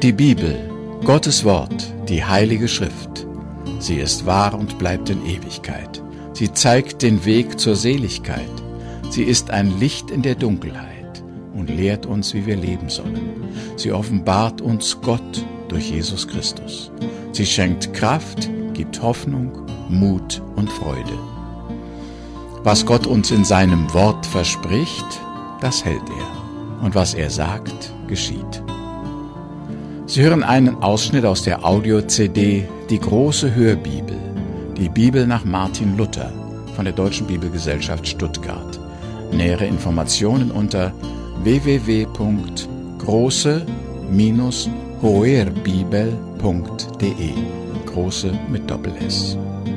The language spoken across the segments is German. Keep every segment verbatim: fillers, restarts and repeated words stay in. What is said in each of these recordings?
Die Bibel, Gottes Wort, die Heilige Schrift. Sie ist wahr und bleibt in Ewigkeit. Sie zeigt den Weg zur Seligkeit. Sie ist ein Licht in der Dunkelheit und lehrt uns, wie wir leben sollen. Sie offenbart uns Gott durch Jesus Christus. Sie schenkt Kraft, gibt Hoffnung, Mut und Freude. Was Gott uns in seinem Wort verspricht, das hält er. Und was er sagt, geschieht. Sie hören einen Ausschnitt aus der Audio-C D Die große Hörbibel, die Bibel nach Martin Luther von der Deutschen Bibelgesellschaft Stuttgart. Nähere Informationen unter w w w punkt große Bindestrich hoerbibel punkt de. Große mit Doppel-S.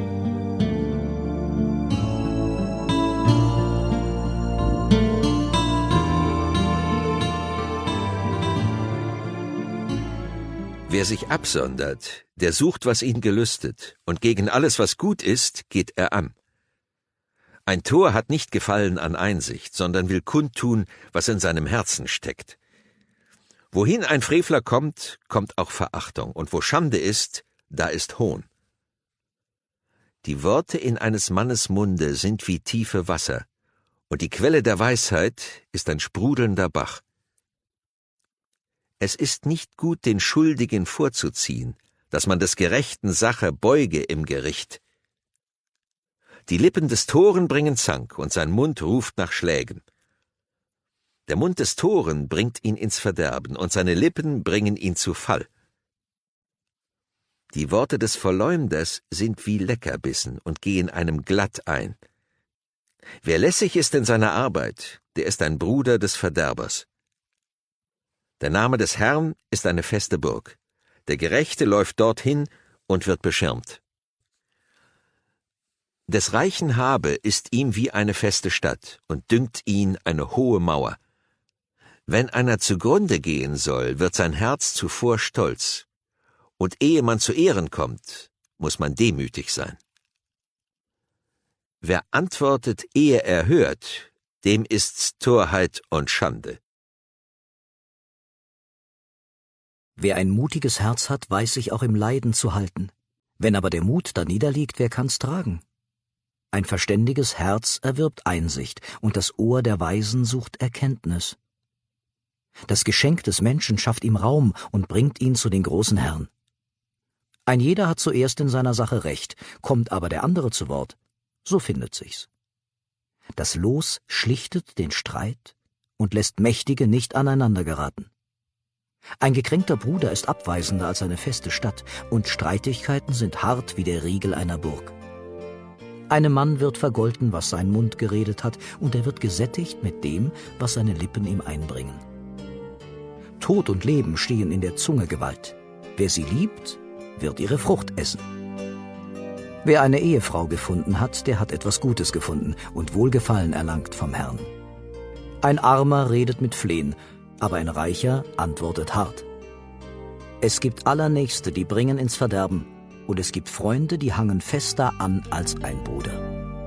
Wer sich absondert, der sucht, was ihn gelüstet, und gegen alles, was gut ist, geht er an. Ein Tor hat nicht Gefallen an Einsicht, sondern will kundtun, was in seinem Herzen steckt. Wohin ein Frevler kommt, kommt auch Verachtung, und wo Schande ist, da ist Hohn. Die Worte in eines Mannes Munde sind wie tiefe Wasser, und die Quelle der Weisheit ist ein sprudelnder Bach. Es ist nicht gut, den Schuldigen vorzuziehen, dass man des Gerechten Sache beuge im Gericht. Die Lippen des Toren bringen Zank, und sein Mund ruft nach Schlägen. Der Mund des Toren bringt ihn ins Verderben, und seine Lippen bringen ihn zu Fall. Die Worte des Verleumders sind wie Leckerbissen und gehen einem glatt ein. Wer lässig ist in seiner Arbeit, der ist ein Bruder des Verderbers. Der Name des Herrn ist eine feste Burg. Der Gerechte läuft dorthin und wird beschirmt. Des reichen Habe ist ihm wie eine feste Stadt und dünkt ihn eine hohe Mauer. Wenn einer zugrunde gehen soll, wird sein Herz zuvor stolz. Und ehe man zu Ehren kommt, muss man demütig sein. Wer antwortet, ehe er hört, dem ist's Torheit und Schande. Wer ein mutiges Herz hat, weiß sich auch im Leiden zu halten. Wenn aber der Mut da niederliegt, wer kann's tragen? Ein verständiges Herz erwirbt Einsicht, und das Ohr der Weisen sucht Erkenntnis. Das Geschenk des Menschen schafft ihm Raum und bringt ihn zu den großen Herren. Ein jeder hat zuerst in seiner Sache Recht, kommt aber der andere zu Wort, so findet sich's. Das Los schlichtet den Streit und lässt Mächtige nicht aneinander geraten. Ein gekränkter Bruder ist abweisender als eine feste Stadt, und Streitigkeiten sind hart wie der Riegel einer Burg. Einem Mann wird vergolten, was sein Mund geredet hat, und er wird gesättigt mit dem, was seine Lippen ihm einbringen. Tod und Leben stehen in der Zunge Gewalt. Wer sie liebt, wird ihre Frucht essen. Wer eine Ehefrau gefunden hat, der hat etwas Gutes gefunden und Wohlgefallen erlangt vom Herrn. Ein Armer redet mit Flehen, aber ein Reicher antwortet hart. Es gibt Allernächste, die bringen ins Verderben, und es gibt Freunde, die hangen fester an als ein Bruder.